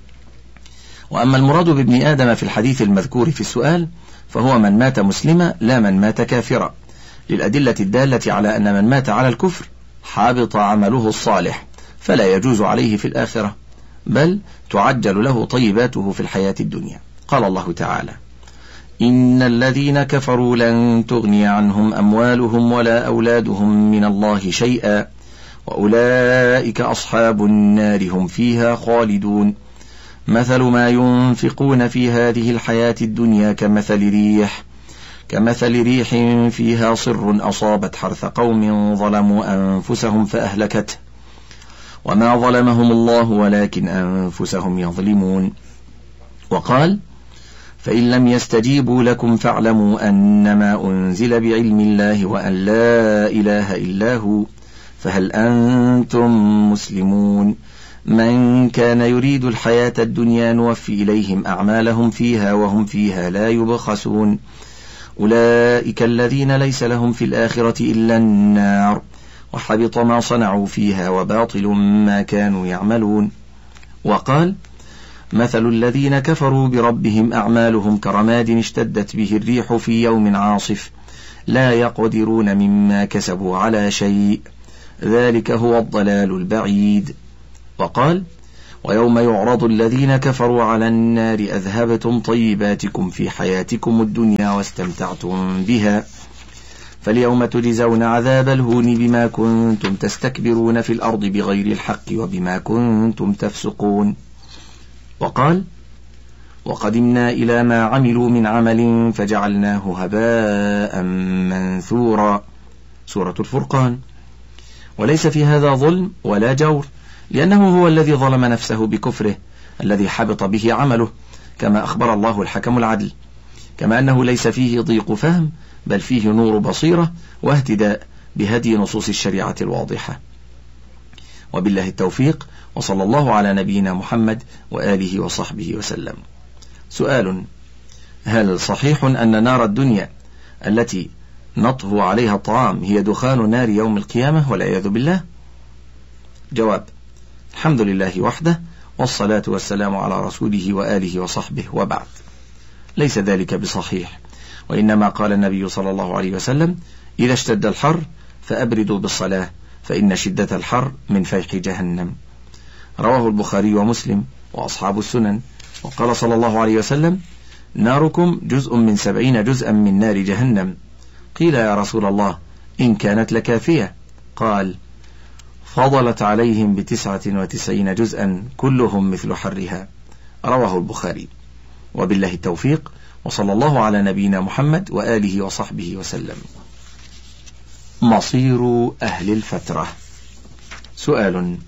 وأما المراد بابن آدم في الحديث المذكور في السؤال فهو من مات مسلما لا من مات كافرا، للأدلة الدالة على أن من مات على الكفر حابط عمله الصالح فلا يجوز عليه في الآخرة، بل تعجل له طيباته في الحياة الدنيا. قال الله تعالى: إن الذين كفروا لن تغني عنهم أموالهم ولا أولادهم من الله شيئا وأولئك أصحاب النار هم فيها خالدون. مثل ما ينفقون في هذه الحياة الدنيا كمثل ريح كمثل ريح فيها صر أصابت حرث قوم ظلموا أنفسهم فأهلكته وما ظلمهم الله ولكن أنفسهم يظلمون. وقال: فإن لم يستجيبوا لكم فاعلموا أنما أنزل بعلم الله وأن لا إله إلا هو فهل أنتم مسلمون. من كان يريد الحياة الدنيا نوفي إليهم أعمالهم فيها وهم فيها لا يبخسون. أولئك الذين ليس لهم في الآخرة إلا النار وحبط ما صنعوا فيها وباطل ما كانوا يعملون. وقال: مثل الذين كفروا بربهم أعمالهم كرماد اشتدت به الريح في يوم عاصف لا يقدرون مما كسبوا على شيء، ذلك هو الضلال البعيد. وقال: ويوم يعرض الذين كفروا على النار أذهبتم طيباتكم في حياتكم الدنيا واستمتعتم بها فاليوم تجزون عذاب الهون بما كنتم تستكبرون في الأرض بغير الحق وبما كنتم تفسقون. وقال: وقدمنا إلى ما عملوا من عمل فجعلناه هباء منثورا. سورة الفرقان. وليس في هذا ظلم ولا جور، لأنه هو الذي ظلم نفسه بكفره الذي حبط به عمله، كما أخبر الله الحكم العدل، كما أنه ليس فيه ضيق فهم، بل فيه نور بصيرة واهتداء بهدي نصوص الشريعة الواضحة. وبالله التوفيق، وصلى الله على نبينا محمد وآله وصحبه وسلم. سؤال: هل صحيح أن نار الدنيا التي نطهو عليها الطعام هي دخان نار يوم القيامة والعياذ بالله؟ جواب: الحمد لله وحده، والصلاة والسلام على رسوله وآله وصحبه، وبعد. ليس ذلك بصحيح، وإنما قال النبي صلى الله عليه وسلم: إذا اشتد الحر فأبردوا بالصلاة فإن شدة الحر من فيح جهنم. رواه البخاري ومسلم وأصحاب السنن. وقال صلى الله عليه وسلم: ناركم جزء من سبعين جزءا من نار جهنم. قيل: يا رسول الله، إن كانت لكافية؟ قال: فضلت عليهم بتسعة وتسعين جزءا كلهم مثل حرها. رواه البخاري. وبالله التوفيق، وصلى الله على نبينا محمد وآله وصحبه وسلم. مصير أهل الفترة. سؤال: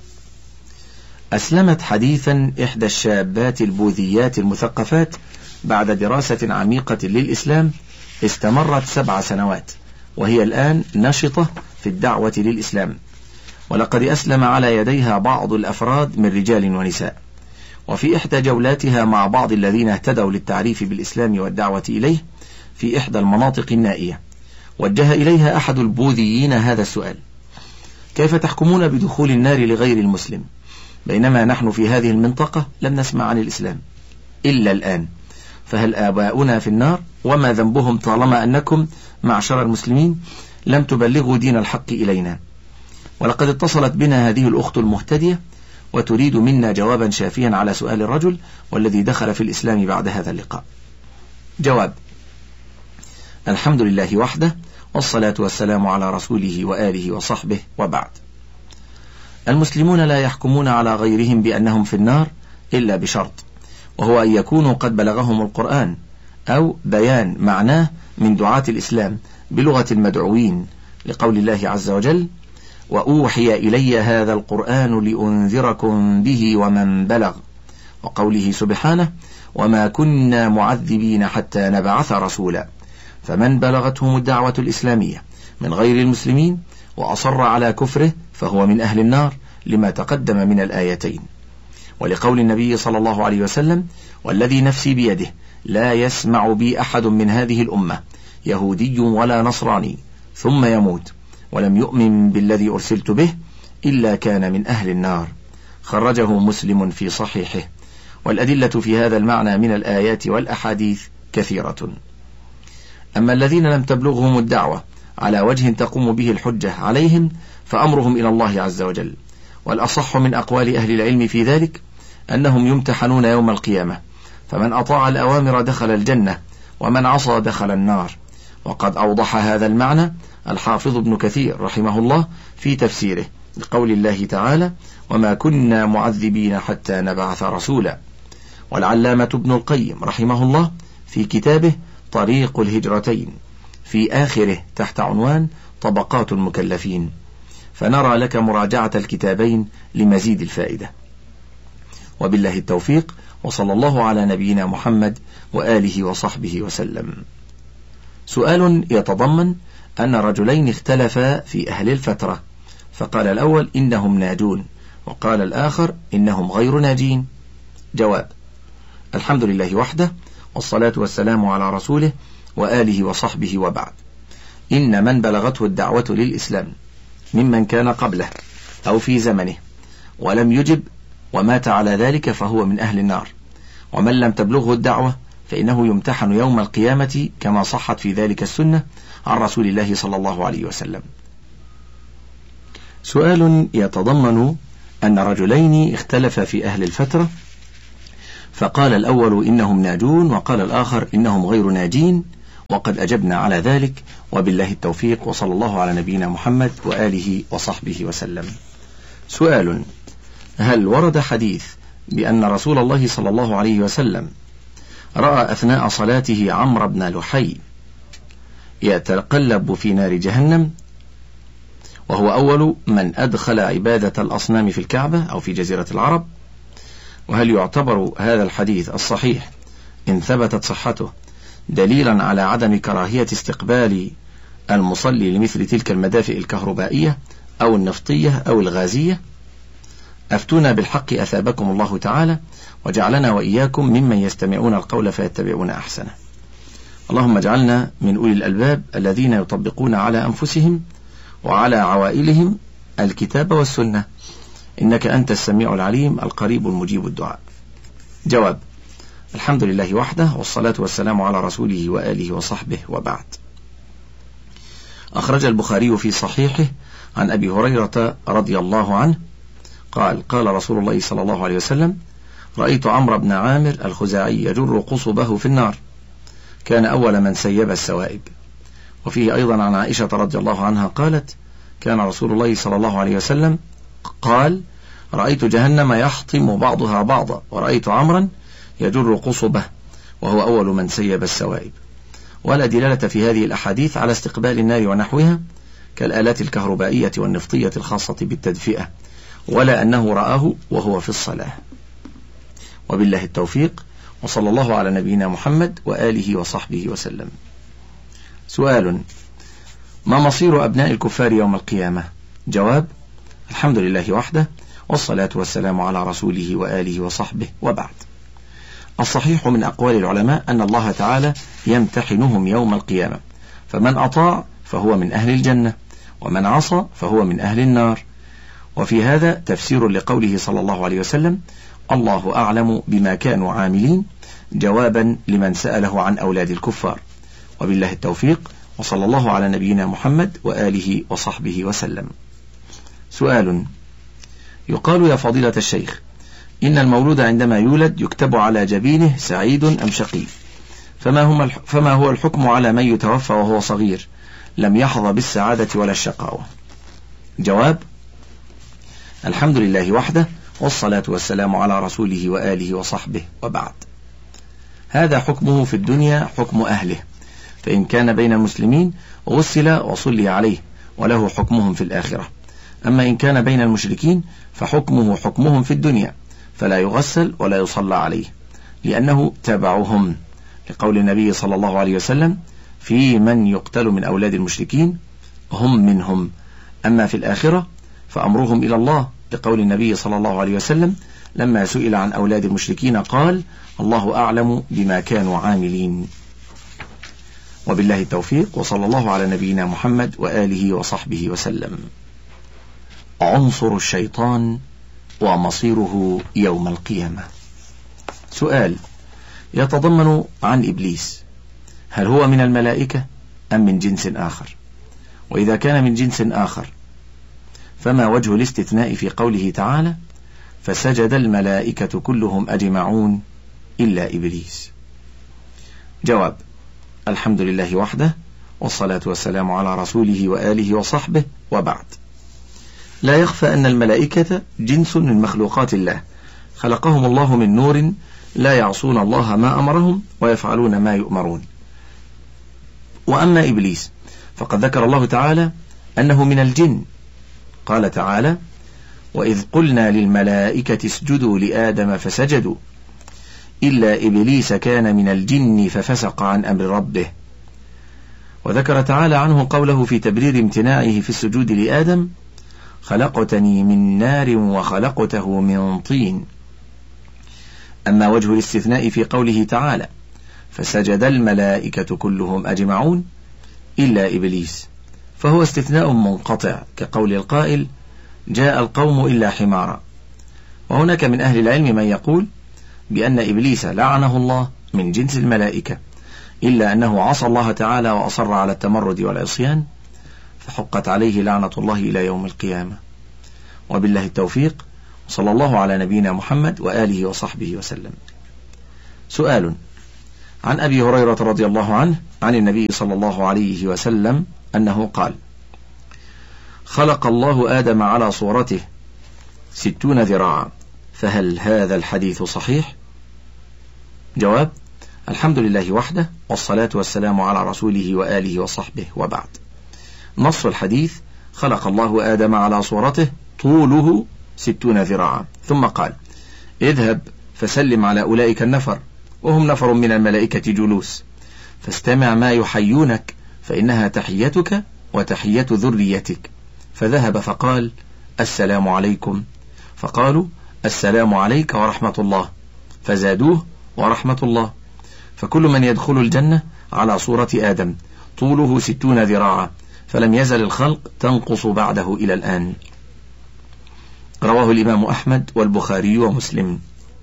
أسلمت حديثا إحدى الشابات البوذيات المثقفات بعد دراسة عميقة للإسلام استمرت سبع سنوات، وهي الآن نشطة في الدعوة للإسلام، ولقد أسلم على يديها بعض الأفراد من رجال ونساء. وفي إحدى جولاتها مع بعض الذين اهتدوا للتعريف بالإسلام والدعوة إليه في إحدى المناطق النائية، وجه إليها أحد البوذيين هذا السؤال: كيف تحكمون بدخول النار لغير المسلم، بينما نحن في هذه المنطقة لم نسمع عن الإسلام إلا الآن؟ فهل آباؤنا في النار؟ وما ذنبهم طالما أنكم معشر المسلمين لم تبلغوا دين الحق إلينا؟ ولقد اتصلت بنا هذه الأخت المهتدية وتريد منا جوابا شافيا على سؤال الرجل والذي دخل في الإسلام بعد هذا اللقاء. جواب: الحمد لله وحده، والصلاة والسلام على رسوله وآله وصحبه، وبعد. المسلمون لا يحكمون على غيرهم بأنهم في النار إلا بشرط، وهو أن يكونوا قد بلغهم القرآن أو بيان معناه من دعاة الإسلام بلغة المدعوين، لقول الله عز وجل: وأوحي إلي هذا القرآن لأنذركم به ومن بلغ، وقوله سبحانه: وما كنا معذبين حتى نبعث رسولا. فمن بلغتهم الدعوة الإسلامية من غير المسلمين وأصر على كفره فهو من أهل النار، لما تقدم من الآيتين، ولقول النبي صلى الله عليه وسلم: والذي نفسي بيده لا يسمع بي أحد من هذه الأمة يهودي ولا نصراني ثم يموت ولم يؤمن بالذي أرسلت به إلا كان من أهل النار. خرجه مسلم في صحيحه. والأدلة في هذا المعنى من الآيات والأحاديث كثيرة. أما الذين لم تبلغهم الدعوة على وجه تقوم به الحجة عليهم فأمرهم إلى الله عز وجل. والأصح من أقوال أهل العلم في ذلك أنهم يمتحنون يوم القيامة، فمن أطاع الأوامر دخل الجنة، ومن عصى دخل النار. وقد أوضح هذا المعنى الحافظ ابن كثير رحمه الله في تفسيره لقول الله تعالى: وما كنا معذبين حتى نبعث رسولا. والعلامة ابن القيم رحمه الله في كتابه طريق الهجرتين في آخره تحت عنوان طبقات المكلفين، فنرى لك مراجعة الكتابين لمزيد الفائدة. وبالله التوفيق، وصلى الله على نبينا محمد وآله وصحبه وسلم. سؤال يتضمن أن رجلين اختلفا في أهل الفترة، فقال الأول إنهم ناجون، وقال الآخر إنهم غير ناجين. جواب: الحمد لله وحده، والصلاة والسلام على رسوله وآله وصحبه، وبعد. إن من بلغته الدعوة للإسلام ممن كان قبله أو في زمنه ولم يجب ومات على ذلك فهو من أهل النار، ومن لم تبلغه الدعوة فإنه يمتحن يوم القيامة كما صحت في ذلك السنة عن رسول الله صلى الله عليه وسلم. سؤال يتضمن أن رجلين اختلفا في أهل الفترة، فقال الأول إنهم ناجون وقال الآخر إنهم غير ناجين، وقد أجبنا على ذلك، وبالله التوفيق، وصلى الله على نبينا محمد وآله وصحبه وسلم. سؤال: هل ورد حديث بأن رسول الله صلى الله عليه وسلم رأى أثناء صلاته عمرو بن لحي يتقلب في نار جهنم، وهو أول من أدخل عبادة الأصنام في الكعبة أو في جزيرة العرب؟ وهل يعتبر هذا الحديث الصحيح إن ثبتت صحته دليلا على عدم كراهية استقبال المصلي لمثل تلك المدافئ الكهربائية أو النفطية أو الغازية؟ أفتونا بالحق أثابكم الله تعالى، وجعلنا وإياكم ممن يستمعون القول فيتبعون أحسنه. اللهم اجعلنا من أولي الألباب الذين يطبقون على أنفسهم وعلى عوائلهم الكتاب والسنة، إنك أنت السميع العليم القريب المجيب الدعاء. جواب: الحمد لله وحده، والصلاة والسلام على رسوله وآله وصحبه، وبعد. أخرج البخاري في صحيحه عن أبي هريرة رضي الله عنه قال: قال رسول الله صلى الله عليه وسلم: رأيت عمرو بن عامر الخزاعي يجر قصبه في النار، كان أول من سيب السوائب. وفيه أيضا عن عائشة رضي الله عنها قالت: كان رسول الله صلى الله عليه وسلم قال: رأيت جهنم يحطم بعضها بعضا، ورأيت عمرا يجر قصبه، وهو أول من سيب السوائب. ولا دلالة في هذه الأحاديث على استقبال النار ونحوها كالآلات الكهربائية والنفطية الخاصة بالتدفئة، ولا أنه رآه وهو في الصلاة. وبالله التوفيق، وصلى الله على نبينا محمد وآله وصحبه وسلم. سؤال: ما مصير أبناء الكفار يوم القيامة؟ جواب: الحمد لله وحده، والصلاة والسلام على رسوله وآله وصحبه، وبعد. الصحيح من أقوال العلماء أن الله تعالى يمتحنهم يوم القيامة، فمن أطاع فهو من أهل الجنة، ومن عصى فهو من أهل النار. وفي هذا تفسير لقوله صلى الله عليه وسلم: الله أعلم بما كانوا عاملين، جوابا لمن سأله عن أولاد الكفار. وبالله التوفيق، وصلى الله على نبينا محمد وآله وصحبه وسلم. سؤال: يقال يا فضيلة الشيخ إن المولود عندما يولد يكتب على جبينه سعيد أم شقي، فما, هم فما هو الحكم على من يتوفى وهو صغير لم يحظى بالسعادة ولا الشقاوة؟ جواب: الحمد لله وحده، والصلاة والسلام على رسوله وآله وصحبه، وبعد. هذا حكمه في الدنيا حكم أهله، فإن كان بين المسلمين غسل وصلي عليه وله حكمهم في الآخرة. أما إن كان بين المشركين فحكمه حكمهم في الدنيا، فلا يغسل ولا يصلى عليه، لأنه تبعهم، لقول النبي صلى الله عليه وسلم: في من يقتل من أولاد المشركين هم منهم. أما في الآخرة فأمرهم إلى الله، لقول النبي صلى الله عليه وسلم لما سئل عن أولاد المشركين قال: الله أعلم بما كانوا عاملين. وبالله التوفيق، وصلى الله على نبينا محمد وآله وصحبه وسلم. عنصر الشيطان ومصيره يوم القيامة. سؤال يتضمن عن إبليس: هل هو من الملائكة أم من جنس آخر؟ وإذا كان من جنس آخر فما وجه الاستثناء في قوله تعالى: فسجد الملائكة كلهم أجمعون إلا إبليس؟ جواب: الحمد لله وحده، والصلاة والسلام على رسوله وآله وصحبه، وبعد. لا يخفى أن الملائكة جنس من مخلوقات الله، خلقهم الله من نور، لا يعصون الله ما أمرهم ويفعلون ما يؤمرون. وأما إبليس فقد ذكر الله تعالى أنه من الجن، قال تعالى: وإذ قلنا للملائكة اسجدوا لآدم فسجدوا إلا إبليس كان من الجن ففسق عن أمر ربه. وذكر تعالى عنه قوله في تبرير امتناعه في السجود لآدم: خلقتني من نار وخلقته من طين. أما وجه الاستثناء في قوله تعالى: فسجد الملائكة كلهم أجمعون إلا إبليس، فهو استثناء منقطع، كقول القائل: جاء القوم إلا حمارا. وهناك من أهل العلم من يقول بأن إبليس لعنه الله من جنس الملائكة، إلا أنه عصى الله تعالى وأصر على التمرد والعصيان، فحقت عليه لعنة الله إلى يوم القيامة. وبالله التوفيق، صلى الله على نبينا محمد وآله وصحبه وسلم. سؤال: عن أبي هريرة رضي الله عنه عن النبي صلى الله عليه وسلم أنه قال: خلق الله آدم على صورته ستون ذراعا، فهل هذا الحديث صحيح؟ جواب: الحمد لله وحده، والصلاة والسلام على رسوله وآله وصحبه، وبعد. نص الحديث: خلق الله آدم على صورته طوله ستون ذراعا، ثم قال: اذهب فسلم على أولئك النفر، وهم نفر من الملائكة جلوس، فاستمع ما يحيونك، فإنها تحيتك وتحية ذريتك. فذهب فقال: السلام عليكم، فقالوا: السلام عليك ورحمة الله، فزادوه: ورحمة الله. فكل من يدخل الجنة على صورة آدم طوله ستون ذراعا، فلم يزل الخلق تنقص بعده إلى الآن. رواه الإمام أحمد والبخاري ومسلم،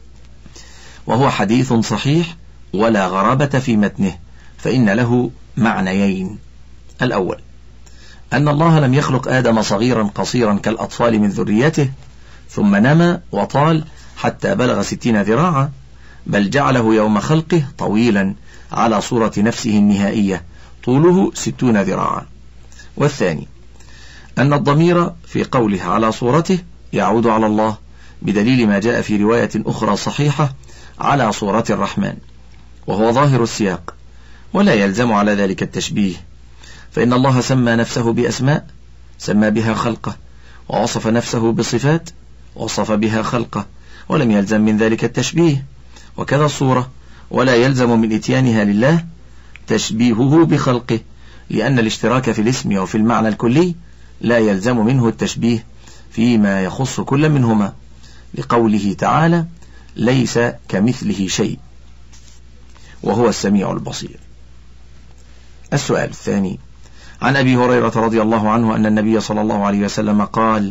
وهو حديث صحيح ولا غرابة في متنه، فإن له معنيين: الأول أن الله لم يخلق آدم صغيرا قصيرا كالأطفال من ذريته ثم نما وطال حتى بلغ ستين ذراعا، بل جعله يوم خلقه طويلا على صورة نفسه النهائية طوله ستون ذراعا. والثاني أن الضمير في قوله على صورته يعود على الله، بدليل ما جاء في رواية أخرى صحيحة على صورة الرحمن، وهو ظاهر السياق، ولا يلزم على ذلك التشبيه، فإن الله سمى نفسه بأسماء سمى بها خلقه، ووصف نفسه بصفات وصف بها خلقه، ولم يلزم من ذلك التشبيه. وكذا الصورة، ولا يلزم من إتيانها لله تشبيهه بخلقه، لأن الاشتراك في الاسم وفي المعنى الكلي لا يلزم منه التشبيه فيما يخص كل منهما، لقوله تعالى: ليس كمثله شيء وهو السميع البصير. السؤال الثاني: عن أبي هريرة رضي الله عنه أن النبي صلى الله عليه وسلم قال: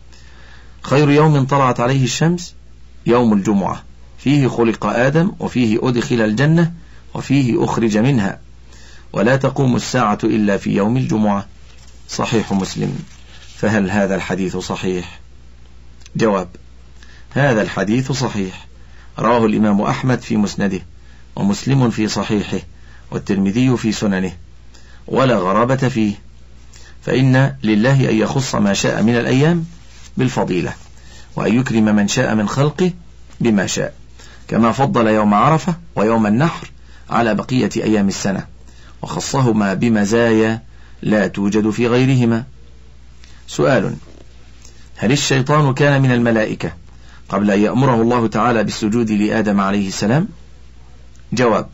خير يوم طلعت عليه الشمس يوم الجمعة، فيه خلق آدم، وفيه أدخل الجنة، وفيه أخرج منها، ولا تقوم الساعة إلا في يوم الجمعة. صحيح مسلم. فهل هذا الحديث صحيح؟ جواب: هذا الحديث صحيح، رواه الإمام أحمد في مسنده، ومسلم في صحيحه، والترمذي في سننه، ولا غرابة فيه، فإن لله أن يخص ما شاء من الأيام بالفضيلة، وأن يكرم من شاء من خلقه بما شاء، كما فضل يوم عرفة ويوم النحر على بقية أيام السنة، وخصهما بمزايا لا توجد في غيرهما. سؤال: هل الشيطان كان من الملائكة قبل أن يأمره الله تعالى بالسجود لآدم عليه السلام؟ جواب: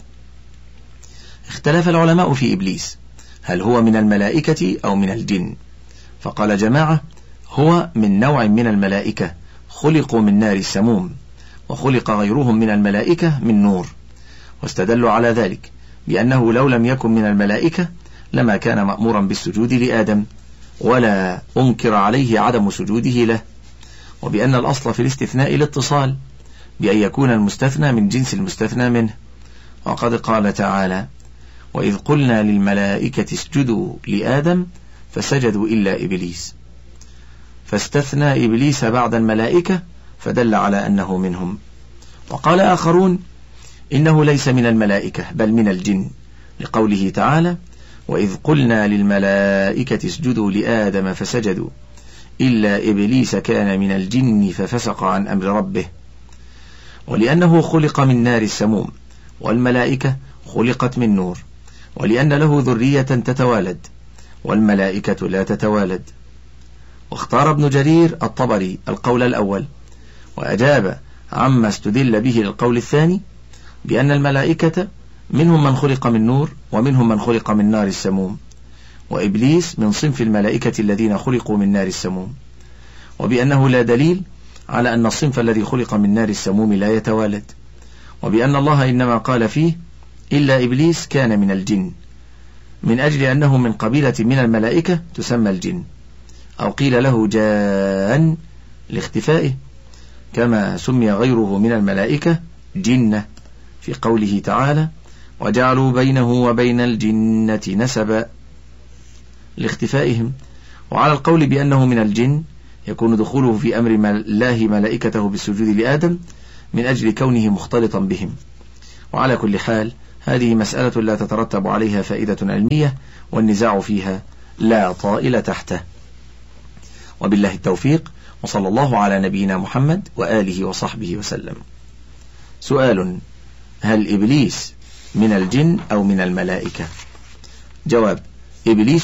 اختلف العلماء في إبليس، هل هو من الملائكة أو من الجن؟ فقال جماعة: هو من نوع من الملائكة، خلقوا من نار السموم، وخلق غيرهم من الملائكة من نور، واستدلوا على ذلك بأنه لو لم يكن من الملائكة لما كان مأمورا بالسجود لآدم، ولا أنكر عليه عدم سجوده له، وبأن الأصل في الاستثناء الاتصال، بأن يكون المستثنى من جنس المستثنى منه. وقد قال تعالى: وإذ قلنا للملائكة اسجدوا لآدم فسجدوا إلا إبليس، فاستثنى إبليس بعد الملائكة فدل على أنه منهم. وقال آخرون: إنه ليس من الملائكة بل من الجن، لقوله تعالى: وإذ قلنا للملائكة اسجدوا لآدم فسجدوا إلا إبليس كان من الجن ففسق عن أمر ربه. ولأنه خلق من نار السموم، والملائكة خلقت من نور، ولأن له ذرية تتوالد، والملائكة لا تتوالد. واختار ابن جرير الطبري القول الأول، وأجاب عما استدل به للقول الثاني بأن الملائكة منهم من خلق من نور، ومنهم من خلق من نار السموم، وإبليس من صنف الملائكة الذين خلقوا من نار السموم، وبأنه لا دليل على أن الصنف الذي خلق من نار السموم لا يتوالد، وبأن الله إنما قال فيه إلا إبليس كان من الجن، من أجل أنه من قبيلة من الملائكة تسمى الجن، أو قيل له جان لاختفائه، كما سمي غيره من الملائكة جنة، في قوله تعالى وجعلوا بينه وبين الجنة نسبا لاختفائهم. وعلى القول بأنه من الجن يكون دخوله في أمر الله ملائكته بالسجود لآدم من أجل كونه مختلطا بهم. وعلى كل حال هذه مسألة لا تترتب عليها فائدة علمية، والنزاع فيها لا طائل تحته. وبالله التوفيق، وصلى الله على نبينا محمد وآله وصحبه وسلم. سؤال: هل إبليس من الجن أو من الملائكة؟ جواب: إبليس